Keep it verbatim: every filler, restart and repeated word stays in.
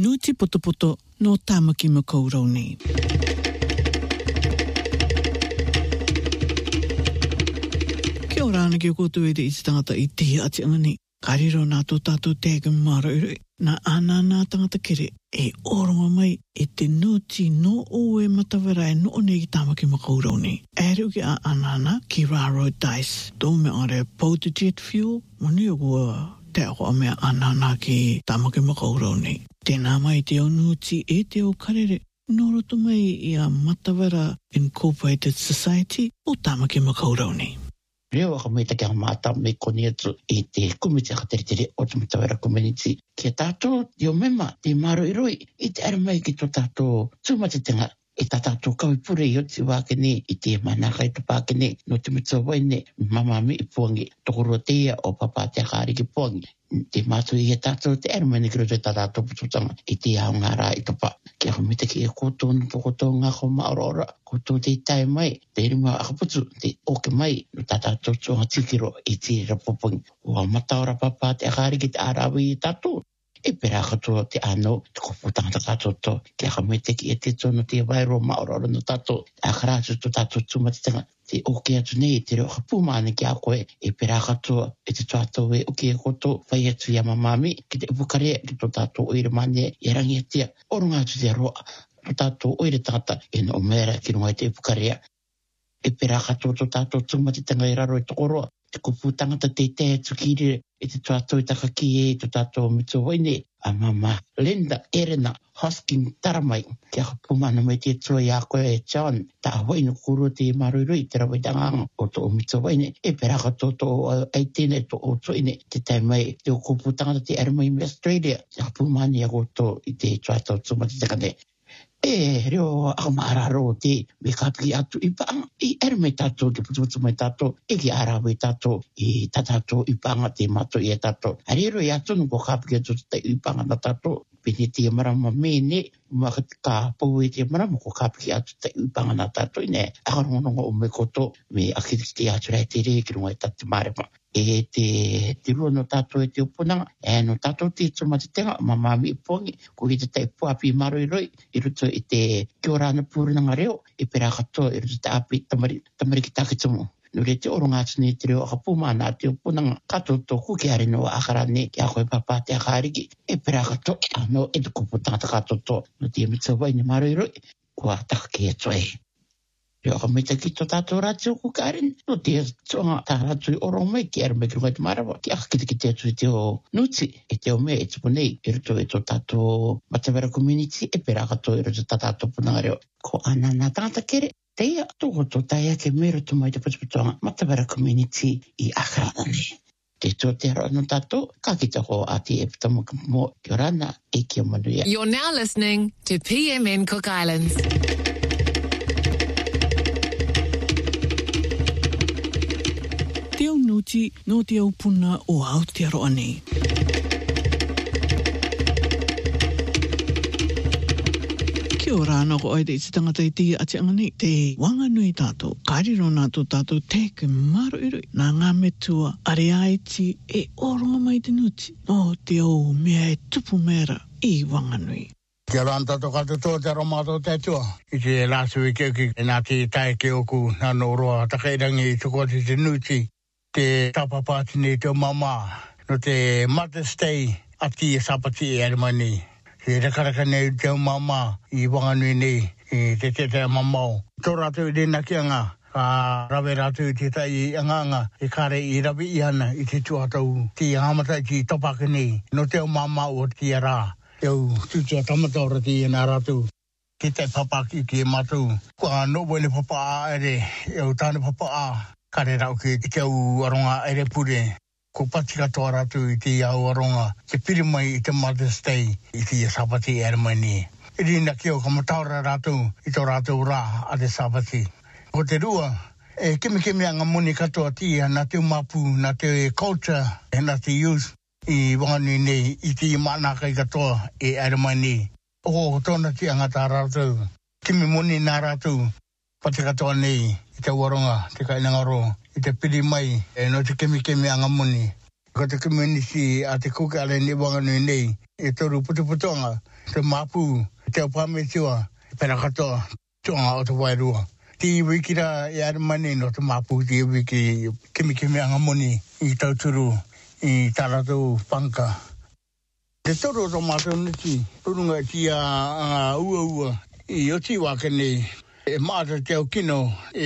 Nuti poto poto no tamaki makaurau nei. Kia ora ana ki koutou e te iti tangata i te ati angani. Kariro nātou tātou tēga mara uru. Nā ana nā tangata kere e oronga mai e te nuti no o e matawara e no nei ki tamaki makaurau nei. Ere uki a anana ki Raro Dice. Tō me are Powder Jet Fuel. Mani o kua te ako a mea anana ki tamaki makaurau nei. Tēnā mai te o nuti e te o karere. Noroto mai i a Matawara Incorporated Society o tamaki makaurau nei. Reo ka mai take mata me koni atu i te kumiti akatere o te Matawara community. Kia tātou i o mema te maro i roi i te ara mai ki tō tātou tūmatitenga e tā tātou kawi pure i o te wākene i te manaka i te pākene no te mutawaine mamami i puangi tokoro teia o papa te akari ki puangi. Te mātou i e tātou te ara mai ni kiro te tā tātou pututanga i te ao ngā rā i topa. Kia ka mai take e koutou no pokotou ngā ko maorora koutou te tai mai te irima akaputu te oke mai no tā tātou tōnga tikiro i te rapopongi. Ua mataora papa te akari ki te arawi i tātou. E pera katoa te ano te koputanga tātou to. Kia ka mai take e te tono te wairo maorora no tātou. Akarātu to tātou tūmatitanga. Te oke atu nei te reo kapumane ki a koe e pera katoa e te tātou e oke e koto whai atu i a mamami ki te upukarea ki tō tātou oire mane e rangi atia. Orunga atu te roa tō tātou oire tangata e no mera ki runga i te upukarea. E pera katoa tō tātou tūmatitanga i raro i tokoroa. Te kupu tangata te te atu kiri e te tātou i takaki e tō tātou mitu waine a mama Linda Erena Hosking Taramai. Kia kapumana mai te tua i a koe e John ta waino kuro te marurui te rawaitanganga o tō mitu waine. E peraka tō tō eighteen e tō o toine te tai mai te o kupu tangata te aramai me Australia. Kia kapumani a koto i te tātou tūmatitakane. E reo akamararo te me kapiki atu i panga i erme tātou ki putuputu mai tātou e ki arawe tātou i tātou i panga te mato i e tātou. Arero i atu nuko kapiki atu te i panga na tātou pene te marama mene maka ka pou e te marama ko kapiki atu te i panga na tātou i ne akarongonongo o me koto me akiriki atu rei te rei ki runga i tātou marama. E te te rua no tātou e te upunanga, e no tātou te tūmatitenga, mamami i pongi, ko i te te puapi i maro i roi, i ruto i te kiorana pūrunanga reo, i pera katoa, i ruto te api tamari, tamari ki takitumu. No re te oronga atu ni te reo akapumana te upunanga, kato tō kuki are no akarane, ki a koe papa te akariki, e pera katoa, no e te kuputanga kato tō, no te mitawai ni maro i roi, kua takaki e toi. Reo ka mai taki tō tātou rātio ku kāren, no te tonga tā rātui orong mai ki ara mai ki rungai te marawa. Ki aka kite ki te atu i te o nuti, e te o mea e tupu nei, e ruto e tō tātou Matawara community, e pera kato e ruto tā tātou punanga reo. Ko ana nā tangata kere, teia tōko tō taia ke me ruto mai te putuputonga Matawara community i akarana nei. Te tō te hara no tātou, ka ki tako a te e putamuka mo ki orana e ki o manuia. You're now listening to P M N Cook Islands. Te au nuti no te au puna o Aotearoa nei. Kia ora ana ko ai te iti tangata i te ati angani. Te wanganui tātou, kariro nātou tātou teke maro iroi. Nā ngā metua are aiti e oronga mai te nuti. No te au mea e tupu mera i wanganui. Kia ranta to kato tō te aromato te tua. I te lāsu i keuki e nā te tae ke oku nā no roa takairangi i tuko te te nuti. Te tapapātini te o mama. No te Mother's Day ati e sapati e arimani. Te rakaraka nei te o mama i wanganui nei i te te te mamau. Tō rātou i rena ki anga. Ka rawe rātou i te tai i anganga. E kare i rawi i ana i te tuatau. Te hamata i te topaka nei. No te o mama o te rā. Teu tutua tamataura te i nā rātou. Te te papaki ki e mātou. Kua no wene papa a ere. Eo tāne papa a. Kare rau ki te au aronga ere pure. Ko pati katoa rātou i te au aronga. Te piri mai i te Mother's Day i te sapati ere mai ni. I rina ki o kamataura rātou i tō rātou rā a te sapati. Ko te rua, e kemi kemi anga moni katoa tia nā te umapu, nā te culture, nā te youth. I wanganui nei i te manaka i katoa e ere mai ni. O tōna ti anga tā rātou. Kimi moni nā rātou. Pati katoa nei i te waronga, te kainangaro, i te piri mai, e no te kemi kemi anga moni. Ko te community a te kuka ale ni wanganu nei. E toru putuputonga. Te mapu. Te opame tua. Pera katoa. Tonga o te wairua. Ti wikira e ara mani no te mapu. Ti wiki kimi kimi anga moni. I tauturu. I tāratou panka. Te toro o mātou niti. Urunga ti a ua ua. I oti waka nei. E maata te au kino.